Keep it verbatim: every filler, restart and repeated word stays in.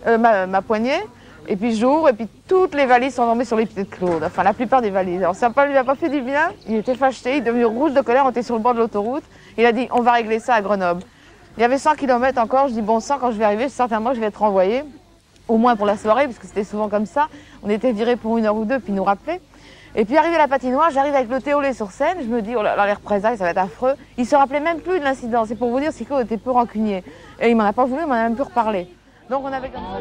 euh, ma, ma poignée. Et puis j'ouvre, et puis toutes les valises sont tombées sur les pieds de Claude. Enfin, la plupart des valises. Alors ça ne lui a pas fait du bien. Il était fâché, il est devenu rouge de colère. On était sur le bord de l'autoroute. Il a dit, on va régler ça à Grenoble. Il y avait cent kilomètres encore. Je dis, bon sang, quand je vais arriver, certainement je vais être renvoyé. Au moins pour la soirée, parce que c'était souvent comme ça. On était virés pour une heure ou deux, puis nous rappelait. Et puis arrivé à la patinoire, j'arrive avec le Théolé sur scène. Je me dis, oh là là, les représailles, ça va être affreux. Il se rappelait même plus de l'incident. C'est pour vous dire si Claude était peu rancunier. Et il m'en a pas voulu, il m'en a même plus reparlé. Donc on avait comme ça.